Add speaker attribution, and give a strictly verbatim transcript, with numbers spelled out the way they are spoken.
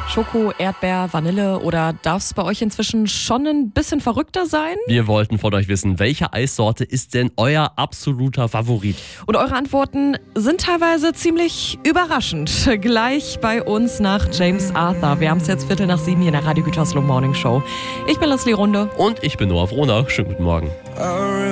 Speaker 1: Schoko, Erdbeer, Vanille oder darf es bei euch inzwischen schon ein bisschen verrückter sein?
Speaker 2: Wir wollten von euch wissen, welche Eissorte ist denn euer absoluter Favorit?
Speaker 1: Und eure Antworten sind teilweise ziemlich überraschend. Gleich bei uns nach James Arthur. Wir haben es jetzt Viertel nach sieben hier in der Radio Gütersloh Morning Show. Ich bin Leslie Runde.
Speaker 2: Und ich bin Noah Frohnach. Schönen guten Morgen.